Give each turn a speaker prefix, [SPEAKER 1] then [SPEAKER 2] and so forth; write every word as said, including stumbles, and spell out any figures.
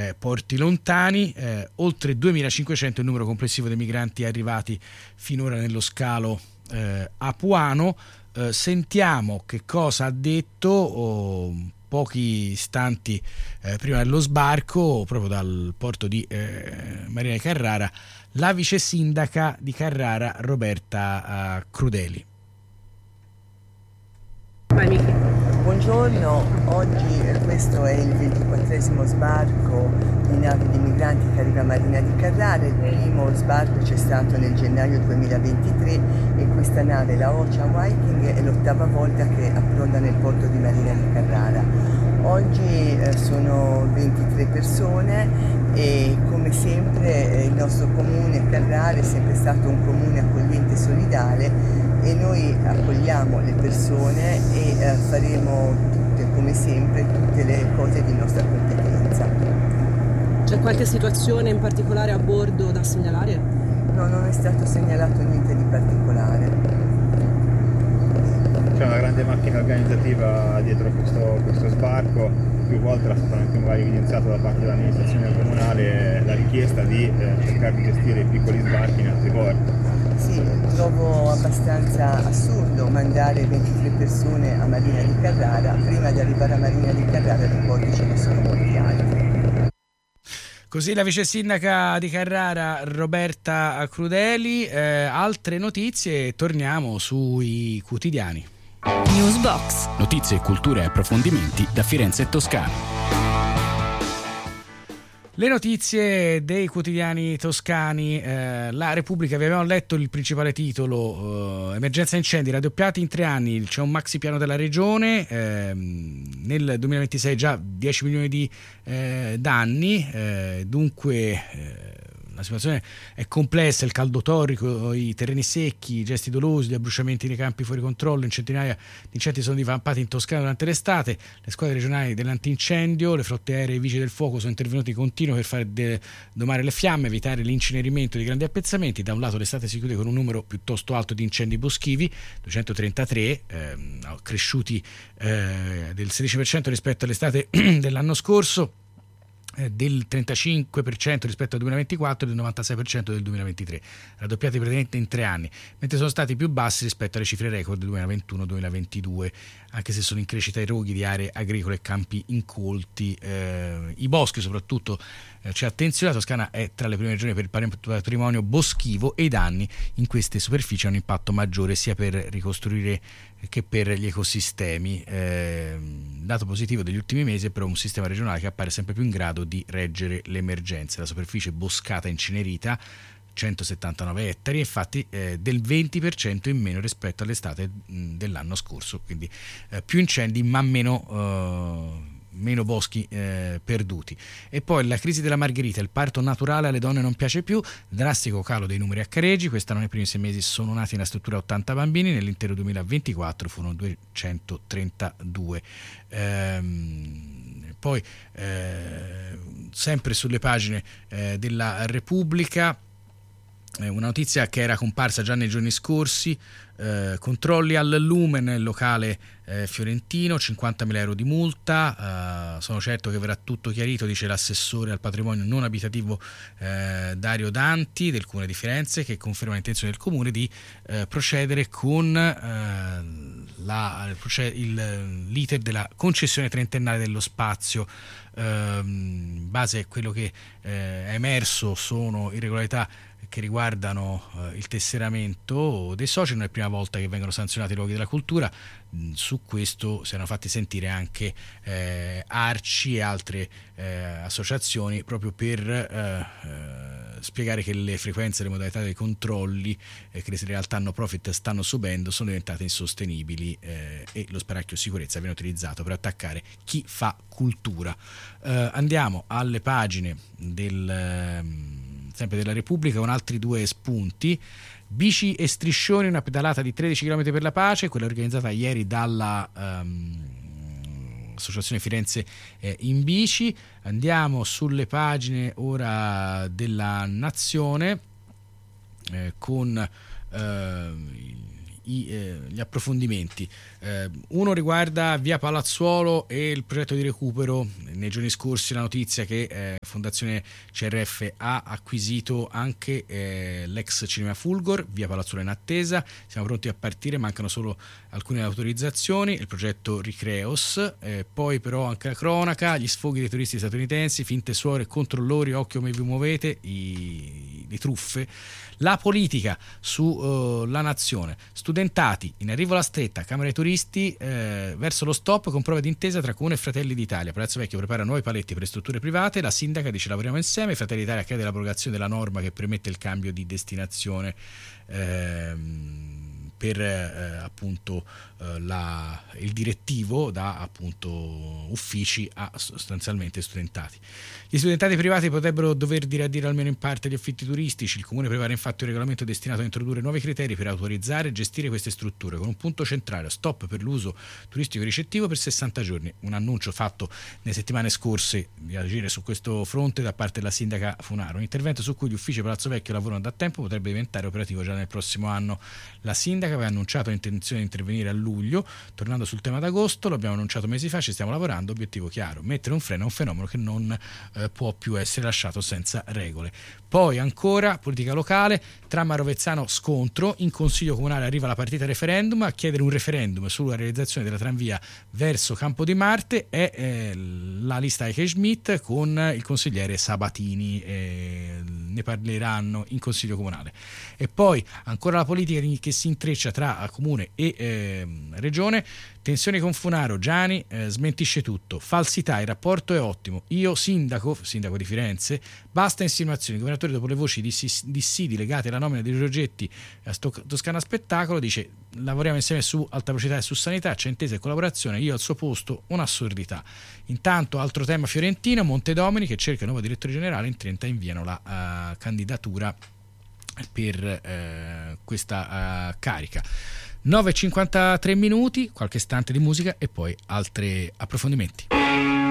[SPEAKER 1] eh, porti lontani. Eh, oltre duemilacinquecento il numero complessivo dei migranti arrivati finora nello scalo eh, apuano. Eh, sentiamo che cosa ha detto oh, pochi istanti eh, prima dello sbarco, proprio dal porto di eh, Marina di Carrara, la vice sindaca di Carrara Roberta uh, Crudeli.
[SPEAKER 2] Buongiorno, oggi questo è il ventiquattresimo sbarco di navi di migranti che arriva a Marina di Carrara. Il primo sbarco c'è stato nel gennaio duemilaventitré e questa nave, la Ocean Viking, è l'ottava volta che approda nel porto di Marina di Carrara. Oggi eh, sono ventitré persone e come sempre eh, il nostro comune Carrara è sempre stato un comune accogliente e solidale e noi accogliamo le persone e eh, faremo tutte, come sempre, tutte le cose di nostra competenza.
[SPEAKER 3] C'è qualche situazione in particolare a bordo da segnalare?
[SPEAKER 2] No, non è stato segnalato niente di particolare.
[SPEAKER 4] C'è una grande macchina organizzativa dietro questo, questo sbarco, più volte era stato anche magari evidenziato da parte dell'amministrazione comunale la richiesta di eh, cercare di gestire i piccoli sbarchi in altri porti.
[SPEAKER 2] Sì, trovo abbastanza assurdo mandare ventitré persone a Marina di Carrara. Prima di arrivare a Marina di Carrara nei porti ce ne sono molti altri.
[SPEAKER 1] Così la vice sindaca di Carrara Roberta Crudeli. Eh, altre notizie, torniamo sui quotidiani.
[SPEAKER 5] Newsbox. Notizie, cultura e approfondimenti da Firenze e Toscana.
[SPEAKER 1] Le notizie dei quotidiani toscani. eh, La Repubblica, vi abbiamo letto il principale titolo, eh, emergenza incendi raddoppiati in tre anni, c'è un maxi piano della regione, eh, nel duemilaventisei già dieci milioni di eh, danni, eh, dunque eh, la situazione è complessa, il caldo torrico, i terreni secchi, i gesti dolosi, gli abbruciamenti nei campi fuori controllo, in centinaia di incendi sono divampati in Toscana durante l'estate, le squadre regionali dell'antincendio, le flotte aeree e i vigili del fuoco sono intervenuti continuo per far de- domare le fiamme, evitare l'incenerimento di grandi appezzamenti. Da un lato l'estate si chiude con un numero piuttosto alto di incendi boschivi, duecentotrentatré, ehm, cresciuti eh, del sedici per cento rispetto all'estate dell'anno scorso, del trentacinque per cento rispetto al duemilaventiquattro e del novantasei per cento del duemilaventitré, raddoppiati praticamente in tre anni, mentre sono stati più bassi rispetto alle cifre record duemilaventuno duemilaventidue, anche se sono in crescita i roghi di aree agricole e campi incolti. Eh, i boschi soprattutto, eh, c'è attenzione, la Toscana è tra le prime regioni per il patrimonio boschivo e i danni in queste superfici hanno un impatto maggiore sia per ricostruire che per gli ecosistemi. Eh, dato positivo degli ultimi mesi è però un sistema regionale che appare sempre più in grado di reggere le emergenze. La superficie boscata incenerita, centosettantanove ettari, infatti eh, del venti per cento in meno rispetto all'estate mh, dell'anno scorso, quindi eh, più incendi ma meno eh, meno boschi eh, perduti. E poi la crisi della Margherita, il parto naturale alle donne non piace più, drastico calo dei numeri a Careggi, quest'anno nei primi sei mesi sono nati nella struttura ottanta bambini, nell'intero duemilaventiquattro furono duecentotrentadue. Ehm, poi eh, sempre sulle pagine eh, della Repubblica eh, una notizia che era comparsa già nei giorni scorsi. Eh, controlli al lumen nel locale eh, fiorentino, cinquantamila euro di multa. Eh, sono certo che verrà tutto chiarito, dice l'assessore al patrimonio non abitativo eh, Dario Danti del Comune di Firenze, che conferma l'intenzione del Comune di eh, procedere con eh, la, il, l'iter della concessione trentennale dello spazio. Eh, in base a quello che eh, è emerso sono irregolarità che riguardano eh, il tesseramento dei soci. Non è la prima volta che vengono sanzionati i luoghi della cultura. Mh, su questo si erano fatti sentire anche eh, Arci e altre eh, associazioni, proprio per eh, eh, spiegare che le frequenze e le modalità dei controlli eh, che le realtà no profit stanno subendo sono diventate insostenibili eh, e lo sparacchio sicurezza viene utilizzato per attaccare chi fa cultura. Eh, andiamo alle pagine del eh, sempre della Repubblica con altri due spunti. Bici e striscioni, una pedalata di tredici chilometri per la pace, quella organizzata ieri dalla um, Associazione Firenze eh, in bici. Andiamo sulle pagine ora della Nazione eh, con eh, i, eh, gli approfondimenti. Eh, uno riguarda via Palazzuolo e il progetto di recupero. Nei giorni scorsi la notizia che eh, Fondazione C R F ha acquisito anche eh, l'ex Cinema Fulgor, via Palazzuolo in attesa, siamo pronti a partire, mancano solo alcune autorizzazioni, il progetto Ricreos, eh, poi però anche la cronaca, gli sfoghi dei turisti statunitensi, finte suore, controllori, occhio come vi muovete, i, le truffe, la politica su uh, la nazione, studentati, in arrivo alla stretta, Camera dei Turisti eh, verso lo stop con prove d'intesa tra Comune e Fratelli d'Italia, Palazzo Vecchio prepara nuovi paletti per le strutture private, la sindaca dice lavoriamo insieme, Fratelli d'Italia chiede l'abrogazione della norma che permette il cambio di destinazione ehm, per eh, appunto eh, la, il direttivo da appunto uffici a sostanzialmente studentati. Gli studentati privati potrebbero dover diradire almeno in parte gli affitti turistici. Il Comune prepara infatti un regolamento destinato a introdurre nuovi criteri per autorizzare e gestire queste strutture, con un punto centrale: stop per l'uso turistico ricettivo per sessanta giorni. Un annuncio fatto nelle settimane scorse di agire su questo fronte da parte della sindaca Funaro. Un intervento su cui gli uffici Palazzo Vecchio lavorano da tempo potrebbe diventare operativo già nel prossimo anno. La sindaca aveva annunciato l'intenzione di intervenire a luglio. Tornando sul tema d'agosto, lo abbiamo annunciato mesi fa, ci stiamo lavorando, obiettivo chiaro: mettere un freno a un fenomeno che non eh, può più essere lasciato senza regole. Poi ancora politica locale, tram a Rovezzano scontro, in Consiglio Comunale arriva la partita referendum. A chiedere un referendum sulla realizzazione della tranvia verso Campo di Marte è eh, la lista Eike Schmidt con il consigliere Sabatini, eh, ne parleranno in Consiglio Comunale. E poi ancora la politica che si intreccia tra Comune e eh, Regione, tensioni con Funaro, Giani eh, smentisce tutto, falsità, il rapporto è ottimo, io sindaco, sindaco di Firenze, basta insinuazioni. Il governatore, dopo le voci dissidi legate alla nomina dei progetti a Toscana Spettacolo, dice lavoriamo insieme su alta velocità e su sanità, c'è intesa e collaborazione, io al suo posto, un'assurdità. Intanto altro tema fiorentino, Montedomini che cerca il nuovo direttore generale, in trenta inviano la uh, candidatura per eh, questa uh, carica. Nove e cinquantatré minuti, qualche istante di musica e poi altri approfondimenti.